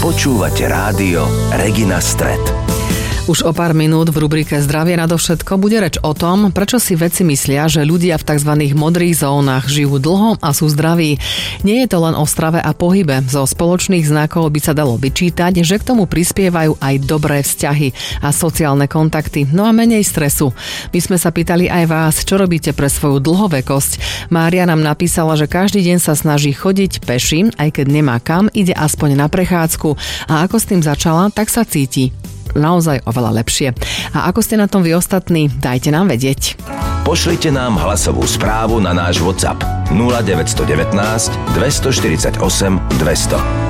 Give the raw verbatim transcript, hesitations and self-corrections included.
Počúvate rádio Regina Stret. Už o pár minút v rubrike Zdravie nadovšetko bude reč o tom, prečo si vedci myslia, že ľudia v tzv. Modrých zónach žijú dlho a sú zdraví. Nie je to len o strave a pohybe. Zo spoločných znakov by sa dalo vyčítať, že k tomu prispievajú aj dobré vzťahy a sociálne kontakty, no a menej stresu. My sme sa pýtali aj vás, čo robíte pre svoju dlhovekosť. Mária nám napísala, že každý deň sa snaží chodiť peši, aj keď nemá kam, ide aspoň na prechádzku. A ako s tým začala, tak sa cíti naozaj oveľa lepšie. A ako ste na tom vy ostatní, dajte nám vedieť. Pošlite nám hlasovú správu na náš WhatsApp nula deväť jedna deväť, dva štyri osem, dvesto.